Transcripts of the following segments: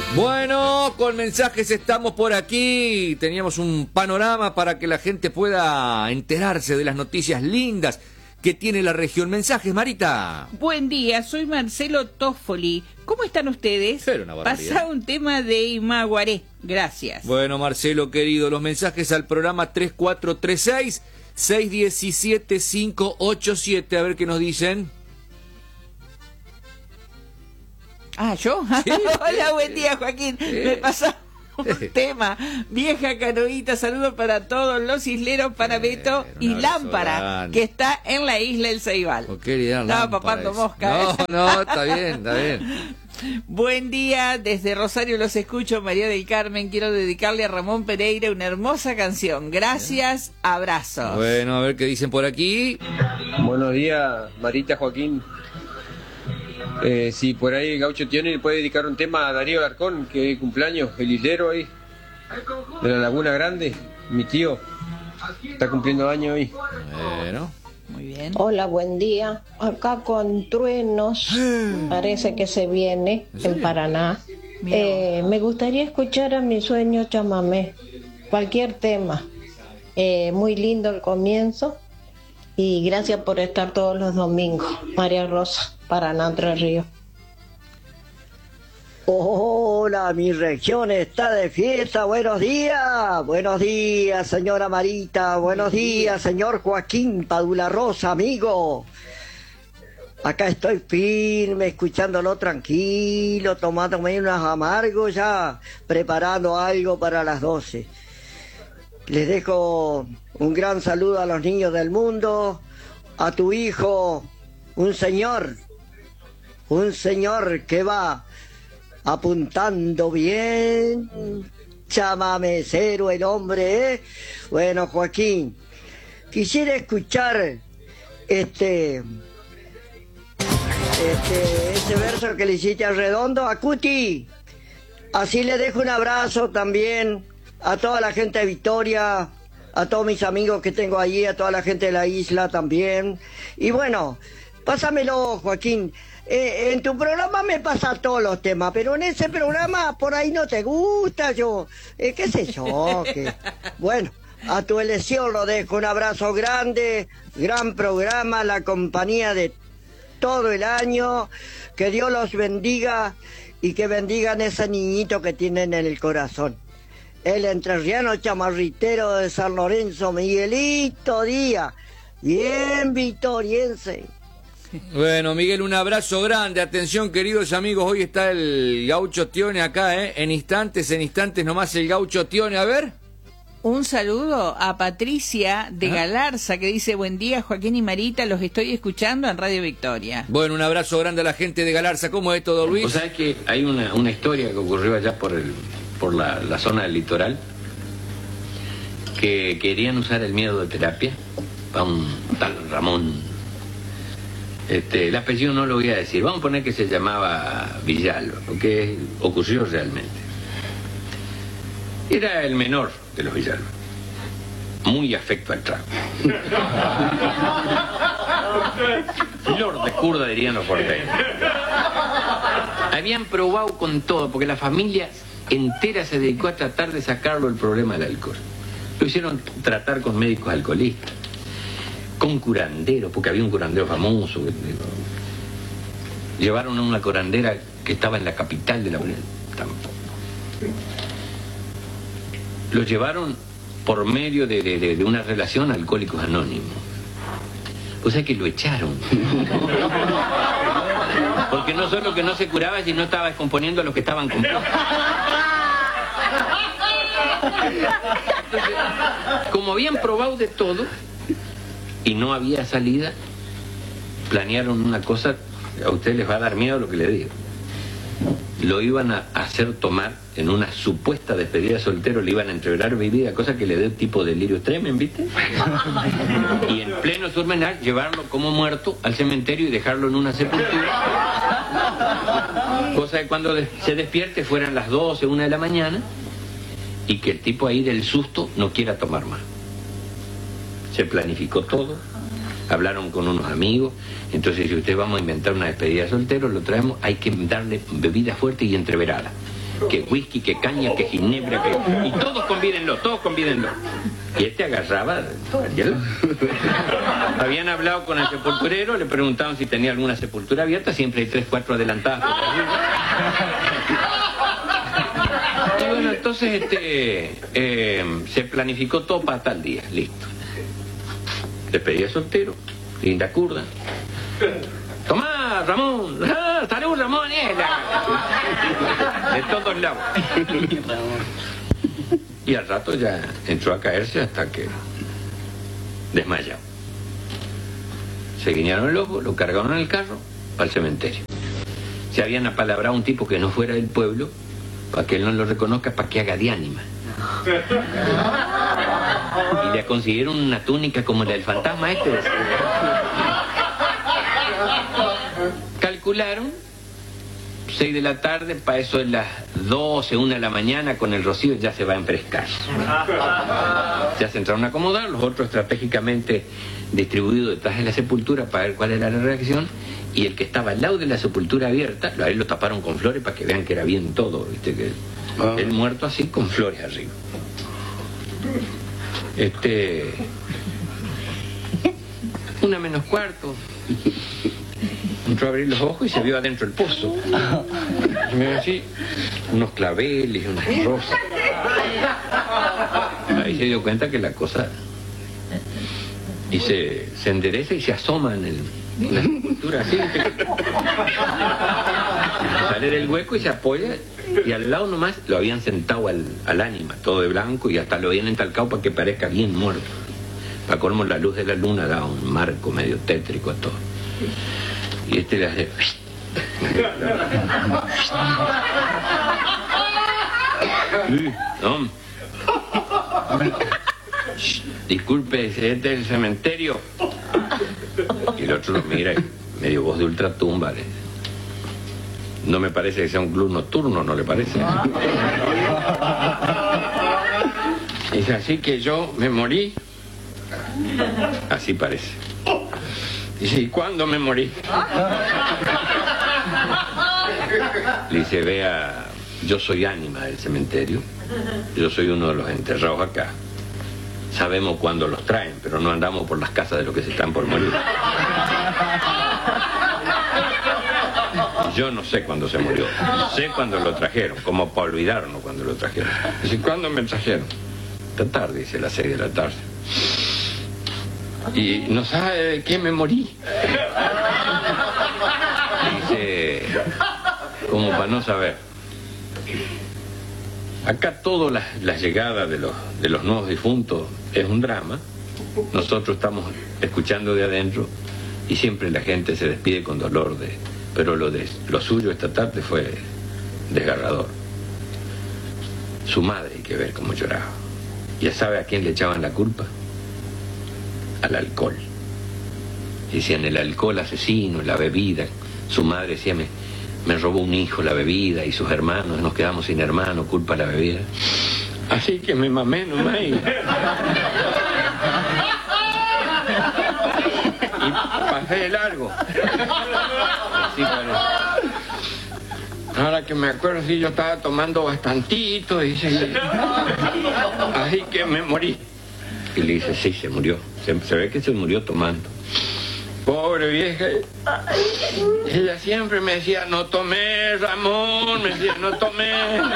Bueno, con mensajes estamos por aquí. Teníamos un panorama para que la gente pueda enterarse de las noticias lindas que tiene la región. Mensajes, Marita. Buen día, soy Marcelo Toffoli. ¿Cómo están ustedes? Pero una barbaridad. Pasá un tema de Imaguaré. Gracias. Bueno, Marcelo, querido, los mensajes al programa 3436-617-587. A ver qué nos dicen. Ah, ¿yo? Sí, Hola, buen día, Joaquín. Me pasa un tema. Vieja canoita, saludos para todos los isleros, para Beto y Lámpara, grande. que está en la isla El Ceibal. ¿Por qué le dan Estaba lámpara papando eso? mosca. No, está bien, está bien. Buen día, desde Rosario los escucho, María del Carmen. Quiero dedicarle a Ramón Pereira una hermosa canción. Gracias, abrazos. Bueno, a ver qué dicen por aquí. Buenos días, Marita, Joaquín. Si por ahí el Gaucho Tione le puede dedicar un tema a Darío Alarcón, que es cumpleaños, el islero ahí, de la Laguna Grande, mi tío, está cumpliendo años hoy. Bueno. Muy bien. Hola, buen día. Acá con truenos, parece que se viene en Paraná. Me gustaría escuchar a Mi Sueño Chamamé, cualquier tema. Muy lindo el comienzo y gracias por estar todos los domingos. María Rosa, Paraná, Entre Ríos. Hola, mi región está de fiesta. Buenos días, señora Marita. Buenos días, señor Joaquín Padula Rosa, amigo. Acá estoy firme, escuchándolo tranquilo, tomándome unos amargos ya, preparando algo para las 12. Les dejo un gran saludo a los niños del mundo, a tu hijo, un señor que va apuntando bien, chamamecero el hombre, ¿eh? Bueno, Joaquín, quisiera escuchar ese verso que le hiciste a Redondo, a Cuti. Así le dejo un abrazo también a toda la gente de Victoria, a todos mis amigos que tengo allí, a toda la gente de la isla también. Y bueno, pásamelo, Joaquín. En tu programa me pasa todos los temas, pero en ese programa por ahí no te gusta, qué sé yo, bueno, a tu elección lo dejo, un abrazo grande, gran programa, la compañía de todo el año, que Dios los bendiga y que bendigan ese niñito que tienen en el corazón. El entrerriano chamarritero de San Lorenzo, Miguelito Díaz, bien victoriense. Bueno, Miguel, un abrazo grande. Atención, queridos amigos, hoy está el Gaucho Tione acá, En instantes nomás el Gaucho Tione. A ver. Un saludo a Patricia de Galarza, que dice: buen día, Joaquín y Marita, los estoy escuchando en Radio Victoria. Bueno, un abrazo grande a la gente de Galarza. ¿Cómo es todo, Luis? O sea, que hay una historia que ocurrió allá por la zona del litoral, que querían usar el miedo de terapia para un tal Ramón. El apellido no lo voy a decir, vamos a poner que se llamaba Villalba, porque ocurrió realmente. Era el menor de los Villalba, muy afecto al trago. Lord de curda, dirían los porteños. Habían probado con todo, porque la familia entera se dedicó a tratar de sacarlo el problema del alcohol. Lo hicieron tratar con médicos alcoholistas, con curanderos, porque había un curandero famoso. Llevaron a una curandera que estaba en la capital de la Unión. Lo llevaron por medio de una relación a Alcohólicos Anónimos. O sea que lo echaron. Porque no solo que no se curaba, sino estaba descomponiendo a los que estaban componiendo. Como habían probado de todo y no había salida, planearon una cosa. A ustedes les va a dar miedo lo que les digo. Lo iban a hacer tomar en una supuesta despedida de soltero, le iban a entregar bebida, cosa que le dé tipo delirio tremendo, ¿viste? Y en pleno surmenal llevarlo como muerto al cementerio y dejarlo en una sepultura, cosa que cuando se despierte fueran las 12, 1 de la mañana, y que el tipo ahí del susto no quiera tomar más. Se planificó todo, hablaron con unos amigos. Entonces, si ustedes vamos a inventar una despedida de soltero, lo traemos, hay que darle bebida fuerte y entreverada. que whisky, que caña, que ginebra, y todos convídenlo. Y este agarraba. Habían hablado con el sepulturero, le preguntaban si tenía alguna sepultura abierta, siempre hay 3, 4 adelantadas por arriba. Y bueno, entonces se planificó todo para tal día, listo. Despedida soltero, linda curda. Tomá, Ramón, salud, Ramón, de todos lados. Y al rato ya entró a caerse hasta que desmayó. Se guiñaron el ojo, lo cargaron en el carro al cementerio. Se habían apalabrado un tipo que no fuera del pueblo, para que él no lo reconozca, para que haga de ánima. Y le consiguieron una túnica como la del fantasma este. Calcularon 6 de la tarde, para eso es las 12, 1 de la mañana, con el rocío ya se va a enfrescar. Ya se entraron a acomodar, los otros estratégicamente distribuidos detrás de la sepultura para ver cuál era la reacción, y el que estaba al lado de la sepultura abierta, a él lo taparon con flores para que vean que era bien todo, ¿viste? Que el muerto así con flores arriba. Una menos cuarto. Entró a abrir los ojos y se vio adentro el pozo. Y me ve así, unos claveles, unas rosas. Ahí se dio cuenta que la cosa... Y se endereza y se asoma en la sepultura así. Sale del hueco y se apoya, y al lado nomás lo habían sentado al ánima, todo de blanco, y hasta lo habían entalcado para que parezca bien muerto. Para colmo, la luz de la luna da un marco medio tétrico a todo. Y le hace... No. Disculpe, este es el cementerio. Y el otro lo mira y medio voz de ultratumba. No me parece que sea un club nocturno, ¿no le parece? Dice, así que yo me morí. Así parece. Dice, ¿y cuándo me morí? Le dice, vea, yo soy ánima del cementerio. Yo soy uno de los enterrados acá. Sabemos cuándo los traen, pero no andamos por las casas de los que se están por morir. Yo no sé cuándo se murió. Sé cuándo lo trajeron, como para olvidarnos cuando lo trajeron. Dice, ¿cuándo me trajeron? Esta tarde, dice, las 6 de la tarde. Y no sabe de qué me morí. Dice, como para no saber. Acá todas las llegadas de los nuevos difuntos es un drama. Nosotros estamos escuchando de adentro y siempre la gente se despide con dolor pero lo suyo esta tarde fue desgarrador. Su madre, hay que ver cómo lloraba. ¿Ya sabe a quién le echaban la culpa? Al alcohol. Decían, el alcohol asesino, la bebida. Su madre decía, me robó un hijo la bebida, y sus hermanos, nos quedamos sin hermanos, culpa de la bebida. Así que me mamé nomás y pasé de largo. Así ahora que me acuerdo, sí, yo estaba tomando bastantito, dice, así que me morí. Y le dice, sí, se murió. Se ve que se murió tomando. Pobre vieja. Ella siempre me decía, no tomé, Ramón, me decía, no tomé.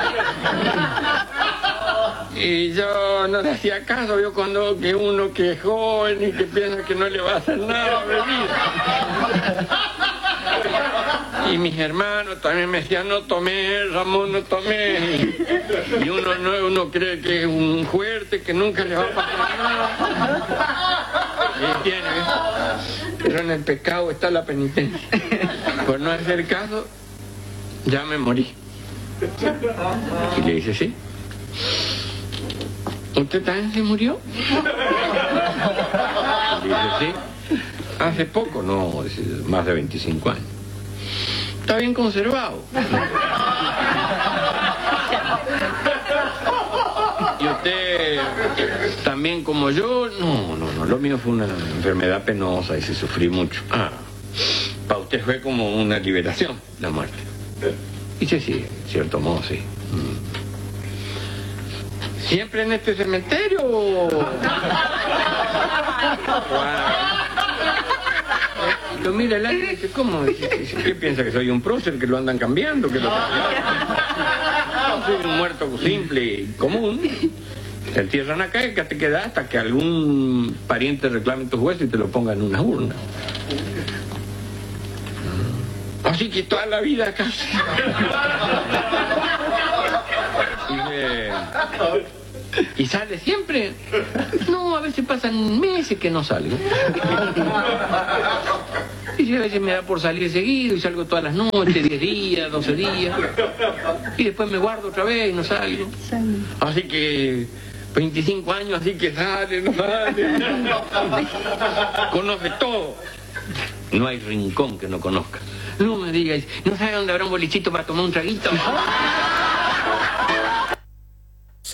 Y yo no le hacía caso, yo cuando que uno que es joven y que piensa que no le va a hacer nada a bebida. Y mis hermanos también me decían, no tomé, Ramón, no tomé. Y uno cree que es un fuerte, que nunca le va a pasar nada. Y tiene, pero en el pecado está la penitencia. Por no hacer caso, ya me morí. Y le dice, sí. ¿Usted también se murió? Y le dice, sí. Hace poco, no, más de 25 años. Está bien conservado. ¿Y usted también como yo? No, lo mío fue una enfermedad penosa y se sufrí mucho. Para usted fue como una liberación, la muerte. Y sí, en cierto modo, sí. ¿Siempre en este cementerio o...? Lo mira el aire y dice, ¿cómo? ¿Qué piensa? ¿Que soy un prócer? ¿Que lo andan cambiando? ¿Que lo... No, soy un muerto simple y común. Te entierran acá y que te queda hasta que algún pariente reclame tus huesos y te lo ponga en una urna. Así que toda la vida acá. ¿Y sale siempre? No, a veces pasan meses que no salgo. Y a veces me da por salir seguido y salgo todas las noches, 10 días, 12 días. Y después me guardo otra vez y no salgo. Así que 25 años, así que sale, no sale. Conoce todo. No hay rincón que no conozca. No me digas, ¿no sabe dónde habrá un bolichito para tomar un traguito?